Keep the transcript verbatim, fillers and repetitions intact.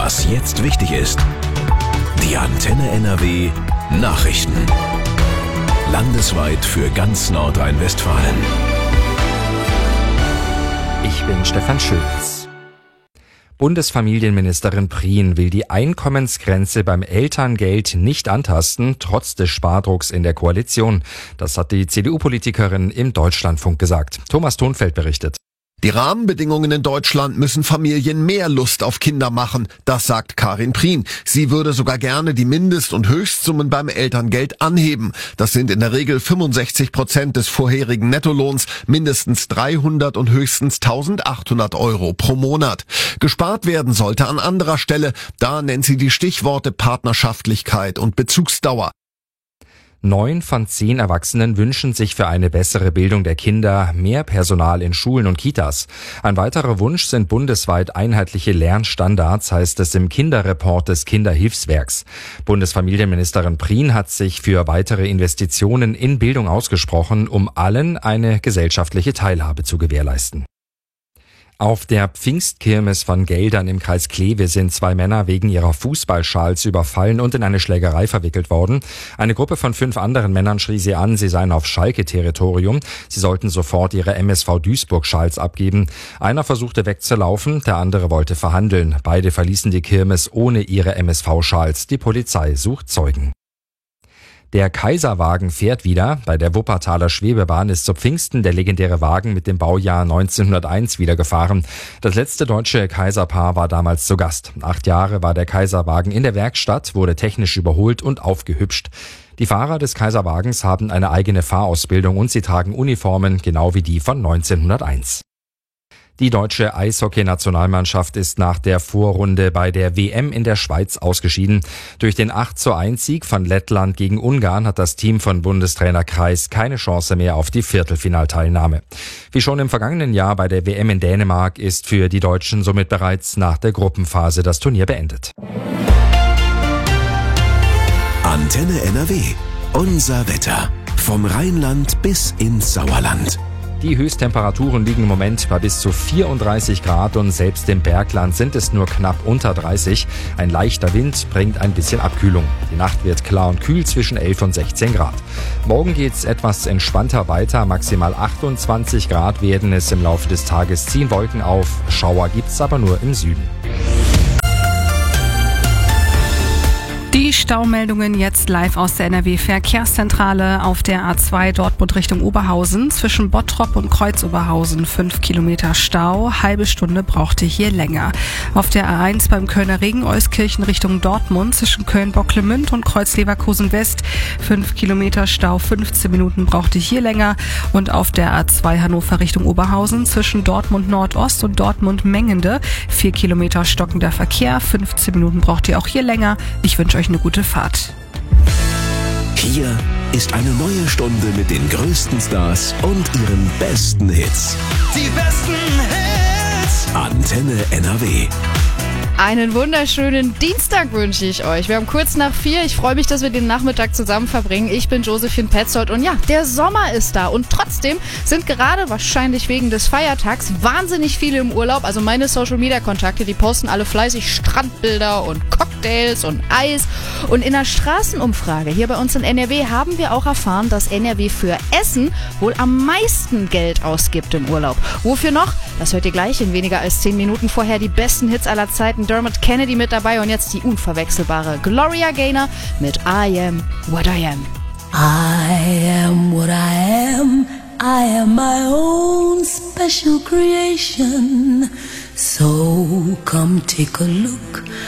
Was jetzt wichtig ist. Die Antenne N R W Nachrichten. Landesweit für ganz Nordrhein-Westfalen. Ich bin Stefan Schulz. Bundesfamilienministerin Prien will die Einkommensgrenze beim Elterngeld nicht antasten, trotz des Spardrucks in der Koalition. Das hat die C D U-Politikerin im Deutschlandfunk gesagt. Thomas Thonfeld berichtet. Die Rahmenbedingungen in Deutschland müssen Familien mehr Lust auf Kinder machen, das sagt Karin Prien. Sie würde sogar gerne die Mindest- und Höchstsummen beim Elterngeld anheben. Das sind in der Regel fünfundsechzig Prozent des vorherigen Nettolohns, mindestens dreihundert und höchstens eintausendachthundert Euro pro Monat. Gespart werden sollte an anderer Stelle. Da nennt sie die Stichworte Partnerschaftlichkeit und Bezugsdauer. Neun von zehn Erwachsenen wünschen sich für eine bessere Bildung der Kinder mehr Personal in Schulen und Kitas. Ein weiterer Wunsch sind bundesweit einheitliche Lernstandards, heißt es im Kinderreport des Kinderhilfswerks. Bundesfamilienministerin Prien hat sich für weitere Investitionen in Bildung ausgesprochen, um allen eine gesellschaftliche Teilhabe zu gewährleisten. Auf der Pfingstkirmes von Geldern im Kreis Kleve sind zwei Männer wegen ihrer Fußballschals überfallen und in eine Schlägerei verwickelt worden. Eine Gruppe von fünf anderen Männern schrie sie an, sie seien auf Schalke-Territorium. Sie sollten sofort ihre M S V Duisburg-Schals abgeben. Einer versuchte wegzulaufen, der andere wollte verhandeln. Beide verließen die Kirmes ohne ihre M S V-Schals. Die Polizei sucht Zeugen. Der Kaiserwagen fährt wieder. Bei der Wuppertaler Schwebebahn ist zu Pfingsten der legendäre Wagen mit dem Baujahr neunzehnhunderteins wieder gefahren. Das letzte deutsche Kaiserpaar war damals zu Gast. Acht Jahre war der Kaiserwagen in der Werkstatt, wurde technisch überholt und aufgehübscht. Die Fahrer des Kaiserwagens haben eine eigene Fahrausbildung und sie tragen Uniformen, genau wie die von neunzehnhunderteins. Die deutsche Eishockey-Nationalmannschaft ist nach der Vorrunde bei der W M in der Schweiz ausgeschieden. Durch den acht zu eins Sieg von Lettland gegen Ungarn hat das Team von Bundestrainer Kreis keine Chance mehr auf die Viertelfinalteilnahme. Wie schon im vergangenen Jahr bei der W M in Dänemark ist für die Deutschen somit bereits nach der Gruppenphase das Turnier beendet. Antenne N R W. Unser Wetter. Vom Rheinland bis ins Sauerland. Die Höchsttemperaturen liegen im Moment bei bis zu vierunddreißig Grad und selbst im Bergland sind es nur knapp unter dreißig. Ein leichter Wind bringt ein bisschen Abkühlung. Die Nacht wird klar und kühl zwischen elf und sechzehn Grad. Morgen geht's etwas entspannter weiter. Maximal achtundzwanzig Grad werden es im Laufe des Tages, ziehen Wolken auf. Schauer gibt's aber nur im Süden. Die Staumeldungen jetzt live aus der N R W-Verkehrszentrale auf der A zwei Dortmund Richtung Oberhausen. Zwischen Bottrop und Kreuz-Oberhausen fünf Kilometer Stau. Halbe Stunde brauchte hier länger. Auf der A eins beim Kölner Ring Euskirchen Richtung Dortmund zwischen Köln-Bocklemünd und Kreuz-Leverkusen West fünf Kilometer Stau. fünfzehn Minuten brauchte hier länger. Und auf der A zwei Hannover Richtung Oberhausen zwischen Dortmund Nordost und Dortmund Mengende vier Kilometer stockender Verkehr. fünfzehn Minuten braucht ihr auch hier länger. Ich wünsche euch eine gute Fahrt. Hier ist eine neue Stunde mit den größten Stars und ihren besten Hits. Die besten Hits. Antenne N R W. Einen wunderschönen Dienstag wünsche ich euch. Wir haben kurz nach vier. Ich freue mich, dass wir den Nachmittag zusammen verbringen. Ich bin Josephine Petzold und ja, der Sommer ist da. Und trotzdem sind gerade wahrscheinlich wegen des Feiertags wahnsinnig viele im Urlaub. Also meine Social-Media-Kontakte, die posten alle fleißig Strandbilder und Cocktails und Eis. Und in der Straßenumfrage hier bei uns in N R W haben wir auch erfahren, dass N R W für Essen wohl am meisten Geld ausgibt im Urlaub. Wofür noch? Das hört ihr gleich in weniger als zehn Minuten. Vorher die besten Hits aller Zeiten. Dermot Kennedy mit dabei und jetzt die unverwechselbare Gloria Gaynor mit I Am What I Am. I am what I am. I am my own special creation. So come take a look